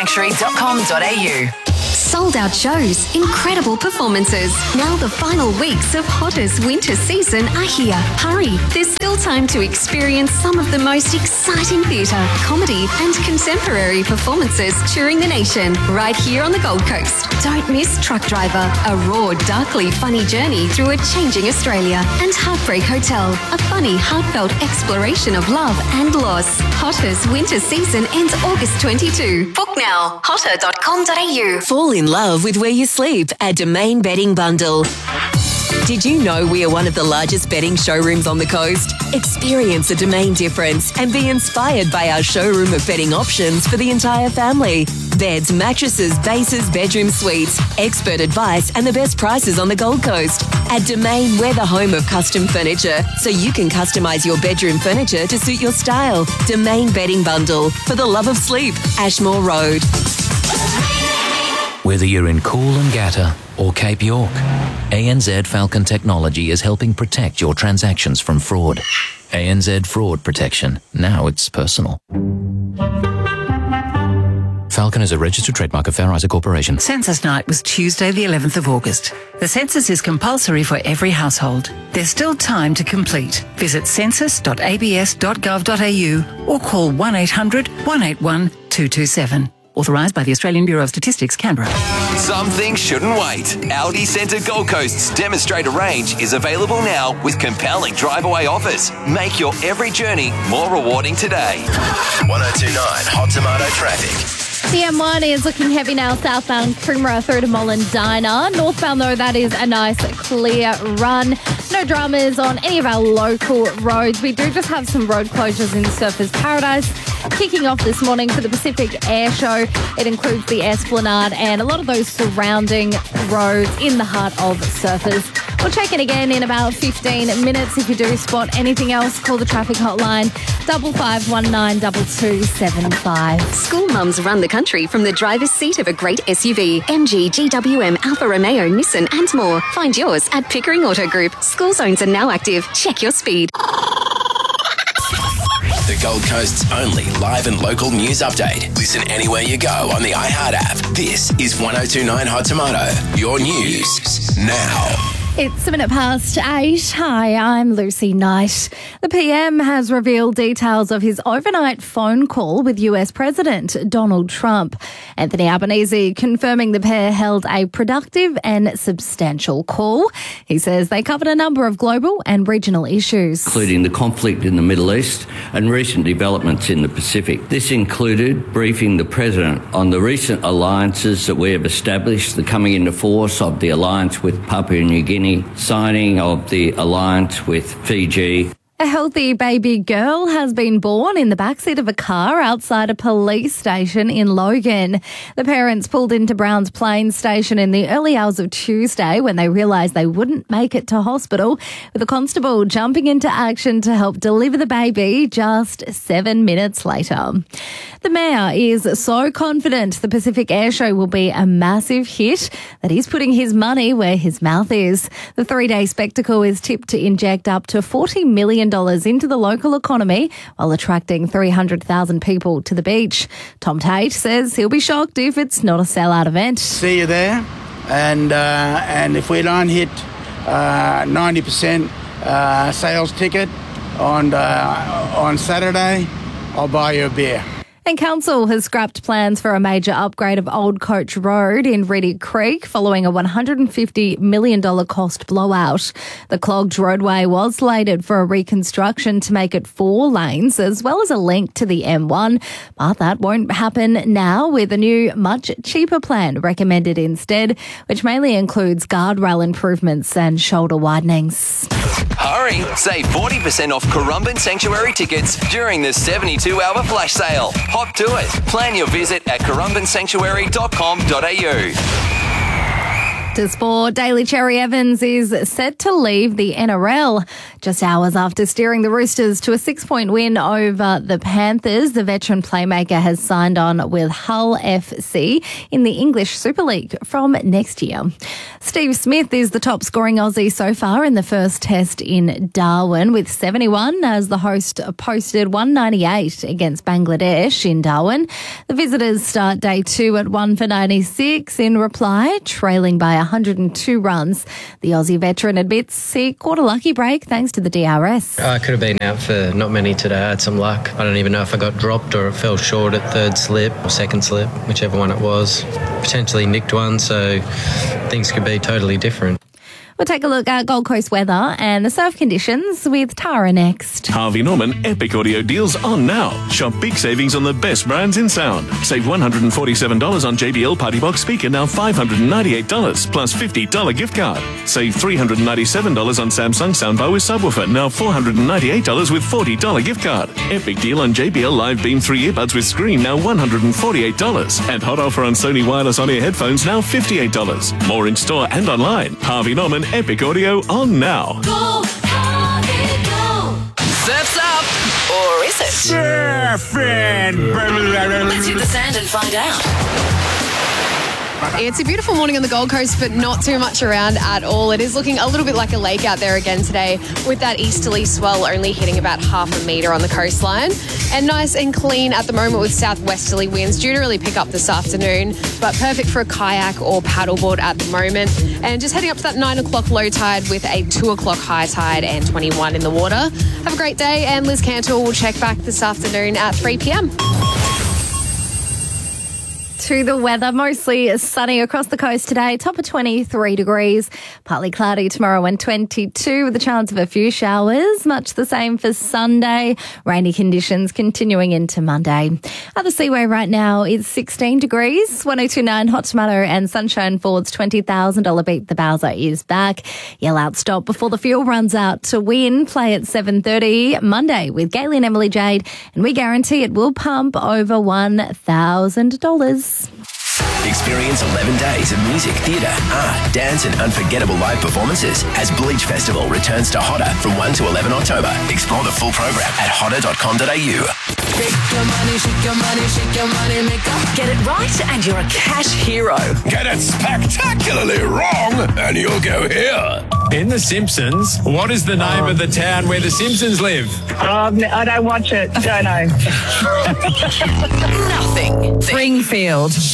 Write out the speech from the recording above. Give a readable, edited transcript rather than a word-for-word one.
corumbansanctuary.com.au. Sold out shows, incredible performances. Now the final weeks of Hottest winter season are here. Hurry, there's still time to experience some of the most exciting theatre, comedy and contemporary performances touring the nation right here on the Gold Coast. Don't miss Truck Driver, a raw, darkly funny journey through a changing Australia, and Heartbreak Hotel, a funny, heartfelt exploration of love and loss. Hottest winter season ends August 22. Book now, hotter.com.au. Fall in love with where you sleep at Domain Bedding Bundle. Did you know we are one of the largest bedding showrooms on the coast? Experience a Domain difference and be inspired by our showroom of bedding options for the entire family. Beds, mattresses, bases, bedroom suites, expert advice and the best prices on the Gold Coast. At Domain, we're the home of custom furniture, so you can customise your bedroom furniture to suit your style. Domain Bedding Bundle, for the love of sleep. Ashmore Road. Whether you're in Coolangatta or Cape York, ANZ Falcon Technology is helping protect your transactions from fraud. ANZ Fraud Protection. Now it's personal. Falcon is a registered trademark of Fair Isaac Corporation. Census night was Tuesday the 11th of August. The census is compulsory for every household. There's still time to complete. Visit census.abs.gov.au or call 1800 181 227. Authorised by the Australian Bureau of Statistics, Canberra. Some things shouldn't wait. Aldi Centre Gold Coast's demonstrator range is available now with compelling drive-away offers. Make your every journey more rewarding today. 1029 Hot Tomato traffic. The M1 is looking heavy now, southbound Coomera through to Mollendina. Northbound, though, that is a nice clear run. No dramas on any of our local roads. We do just have some road closures in Surfers Paradise. Kicking off this morning for the Pacific Air Show. It includes the Esplanade and a lot of those surrounding roads in the heart of Surfers. We'll check in again in about 15 minutes. If you do spot anything else, call the traffic hotline 5519 2275. School mums run the country from the driver's seat of a great SUV. MG, GWM, Alfa Romeo, Nissan and more. Find yours at Pickering Auto Group. School zones are now active. Check your speed. The Gold Coast's only live and local news update. Listen anywhere you go on the iHeart app. This is 1029 Hot Tomato. Your news now. It's 8:01. Hi, I'm Lucy Knight. The PM has revealed details of his overnight phone call with US President Donald Trump. Anthony Albanese confirming the pair held a productive and substantial call. He says they covered a number of global and regional issues, including the conflict in the Middle East and recent developments in the Pacific. This included briefing the President on the recent alliances that we have established, the coming into force of the alliance with Papua New Guinea, signing of the alliance with Fiji. A healthy baby girl has been born in the backseat of a car outside a police station in Logan. The parents pulled into Browns Plains station in the early hours of Tuesday when they realised they wouldn't make it to hospital, with a constable jumping into action to help deliver the baby just 7 minutes later. The Mayor is so confident the Pacific Air Show will be a massive hit that he's putting his money where his mouth is. The 3-day spectacle is tipped to inject up to $40 million into the local economy while attracting 300,000 people to the beach. Tom Tate says he'll be shocked if it's not a sellout event. See you there, and if we don't hit 90% sales ticket on Saturday, I'll buy you a beer. And Council has scrapped plans for a major upgrade of Old Coach Road in Reedy Creek following a $150 million cost blowout. The clogged roadway was slated for a reconstruction to make it 4 lanes as well as a link to the M1, but that won't happen now with a new, much cheaper plan recommended instead, which mainly includes guardrail improvements and shoulder widenings. Hurry! Save 40% off Corumban Sanctuary tickets during the 72-hour flash sale. Hop to it. Plan your visit at corumbansanctuary.com.au. To sport, Daly Cherry Evans is set to leave the NRL just hours after steering the Roosters to a 6-point win over the Panthers. The veteran playmaker has signed on with Hull FC in the English Super League from next year. Steve Smith is the top scoring Aussie so far in the first test in Darwin with 71 as the host posted 198 against Bangladesh in Darwin. The visitors start day 2 at 1 for 96 in reply, trailing by 102 runs. The Aussie veteran admits he caught a lucky break thanks to the DRS. I could have been out for not many today. I had some luck. I don't even know if I got dropped or it fell short at third slip or second slip, whichever one it was. Potentially nicked one, so things could be totally different. We'll take a look at Gold Coast weather and the surf conditions with Tara next. Harvey Norman Epic Audio deals on now. Shop big savings on the best brands in sound. Save $147 on JBL Party Box speaker, now $598 plus $50 gift card. Save $397 on Samsung soundbar with subwoofer, now $498 with $40 gift card. Epic deal on JBL Live Beam 3 earbuds with screen, now $148. And hot offer on Sony wireless on-ear headphones, now $58. More in store and online. Harvey Norman Epic Audio on now. Go, Harvey, go. Surf's up. Or is it? Surfing. Let's hit the sand and find out. It's a beautiful morning on the Gold Coast, but not too much around at all. It is looking a little bit like a lake out there again today, with that easterly swell only hitting about 0.5 metre on the coastline. And nice and clean at the moment with southwesterly winds due to really pick up this afternoon, but perfect for a kayak or paddleboard at the moment. And just heading up to that 9 o'clock low tide with a 2 o'clock high tide and 21 in the water. Have a great day, and Liz Cantor will check back this afternoon at 3 p.m. To the weather, mostly sunny across the coast today, top of 23 degrees, partly cloudy tomorrow and 22 with a chance of a few showers, much the same for Sunday, rainy conditions continuing into Monday. At the Seaway right now is 16 degrees, 102.9 Hot Tomato and Sunshine Ford's $20,000 beat the Bowser is back. Yell out stop before the fuel runs out to win. Play at 7:30 Monday with Gailey and Emily Jade, and we guarantee it will pump over $1,000. Experience 11 days of music, theatre, art, dance and unforgettable live performances as Bleach Festival returns to Hodder from 1 to 11 October. Explore the full program at hodder.com.au. Shake your money, shake your money, shake your money, maker. Get it right and you're a cash hero. Get it spectacularly wrong and you'll go here. In The Simpsons, what is the name of the town where the Simpsons live? I don't watch it, don't know. Nothing. Springfield.